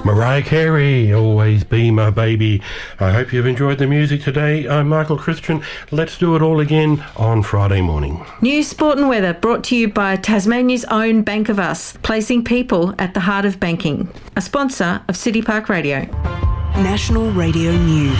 Mariah Carey, Always Be My Baby. I hope you've enjoyed the music today. I'm Michael Christian. Let's do it all again on Friday morning. News, sport and weather brought to you by Tasmania's own Bank of Us, placing people at the heart of banking. A sponsor of City Park Radio. National Radio News.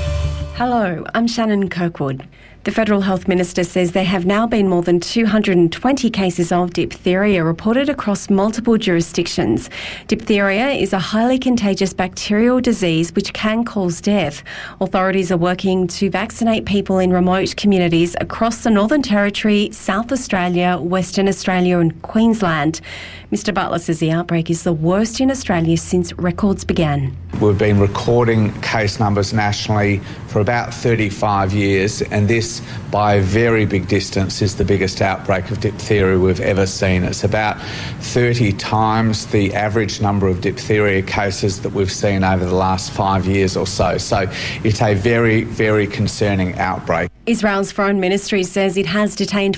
Hello, I'm Shannon Kirkwood. The Federal Health Minister says there have now been more than 220 cases of diphtheria reported across multiple jurisdictions. Diphtheria is a highly contagious bacterial disease which can cause death. Authorities are working to vaccinate people in remote communities across the Northern Territory, South Australia, Western Australia and Queensland. Mr Butler says the outbreak is the worst in Australia since records began. We've been recording case numbers nationally for about 35 years, and this, by a very big distance, is the biggest outbreak of diphtheria we've ever seen. It's about 30 times the average number of diphtheria cases that we've seen over the last 5 years or so. So it's a very, very concerning outbreak. Israel's Foreign Ministry says it has detained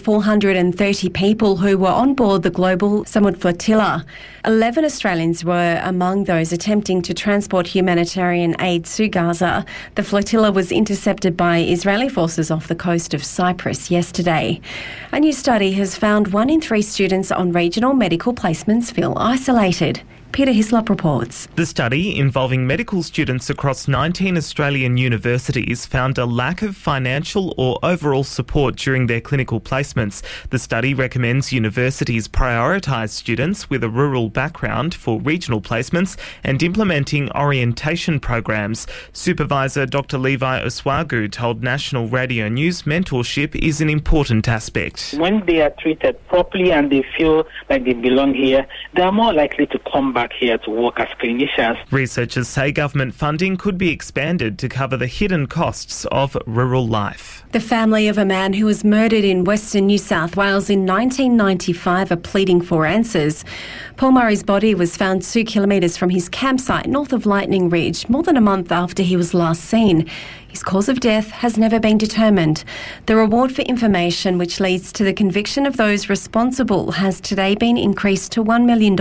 430 people who were on board the global Samud flotilla. 11 Australians were among those attempting to transport humanitarian aid to Gaza. The flotilla was intercepted by Israeli forces off the coast of Cyprus yesterday. A new study has found 1 in 3 students on regional medical placements feel isolated. Peter Hislop reports. The study, involving medical students across 19 Australian universities, found a lack of financial or overall support during their clinical placements. The study recommends universities prioritise students with a rural background for regional placements and implementing orientation programs. Supervisor Dr Levi Oswagu told National Radio News mentorship is an important aspect. When they are treated properly and they feel like they belong here, they are more likely to come back here to work as clinicians. Researchers say government funding could be expanded to cover the hidden costs of rural life. The family of a man who was murdered in Western New South Wales in 1995 are pleading for answers. Paul Murray's body was found 2 kilometres from his campsite north of Lightning Ridge, more than a month after he was last seen. His cause of death has never been determined. The reward for information, which leads to the conviction of those responsible, has today been increased to $1 million.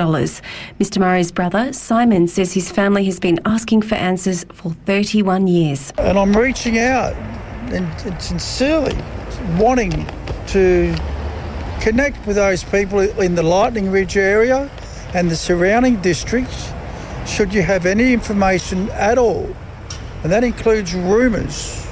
Mr Murray's brother, Simon, says his family has been asking for answers for 31 years. And I'm reaching out and sincerely wanting to connect with those people in the Lightning Ridge area and the surrounding districts, should you have any information at all. And that includes rumours.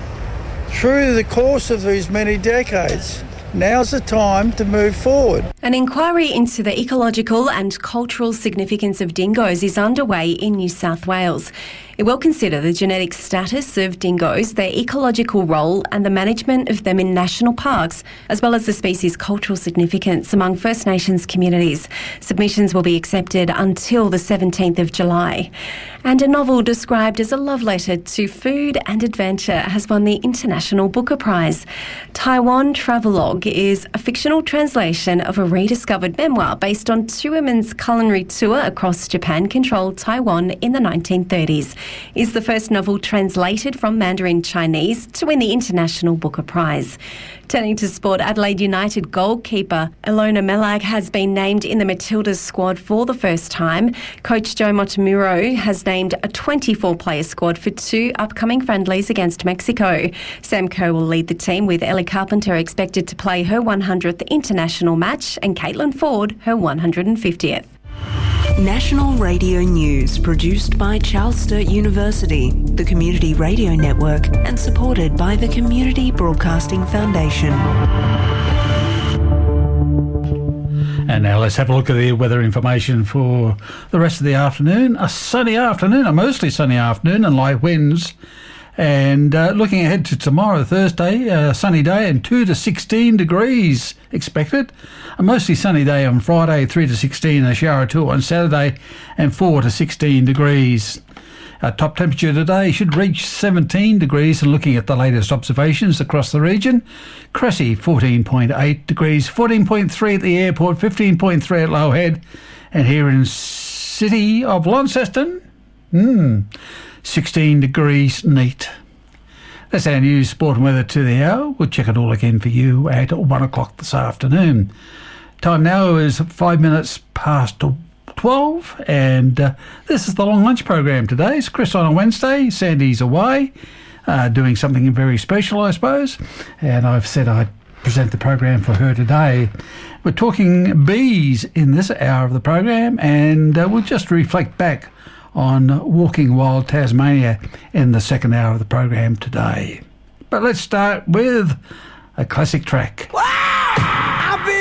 Through the course of these many decades, now's the time to move forward. An inquiry into the ecological and cultural significance of dingoes is underway in New South Wales. It will consider the genetic status of dingoes, their ecological role and the management of them in national parks, as well as the species' cultural significance among First Nations communities. Submissions will be accepted until the 17th of July. And a novel described as a love letter to food and adventure has won the International Booker Prize. Taiwan Travelogue is a fictional translation of a rediscovered memoir based on 2 women's culinary tour across Japan-controlled Taiwan in the 1930s. Is the first novel translated from Mandarin Chinese to win the International Booker Prize. Turning to sport, Adelaide United goalkeeper Ilona Melag has been named in the Matildas squad for the first time. Coach Joe Motomuro has named a 24-player squad for 2 upcoming friendlies against Mexico. Sam Kerr will lead the team, with Ellie Carpenter expected to play her 100th international match and Caitlin Ford her 150th. National Radio News, produced by Charles Sturt University, the Community Radio Network, and supported by the Community Broadcasting Foundation. And now let's have a look at the weather information for the rest of the afternoon. A sunny afternoon, a mostly sunny afternoon, and light winds. And looking ahead to tomorrow, Thursday, a sunny day and 2 to 16 degrees expected. A mostly sunny day on Friday, 3 to 16, a shower or 2 on Saturday, and 4 to 16 degrees. Our top temperature today should reach 17 degrees, and looking at the latest observations across the region, Cressy 14.8 degrees, 14.3 at the airport, 15.3 at Low-Head, and here in city of Launceston, 16 degrees neat. That's our news, sport and weather to the hour. We'll check it all again for you at 1 o'clock this afternoon. Time now is 5 minutes past 12, and this is the Long Lunch program today. It's Chris on a Wednesday. Sandy's away, doing something very special, I suppose, and I've said I'd present the program for her today. We're talking bees in this hour of the program, and we'll just reflect back on Walking Wild Tasmania in the second hour of the program today. But let's start with a classic track.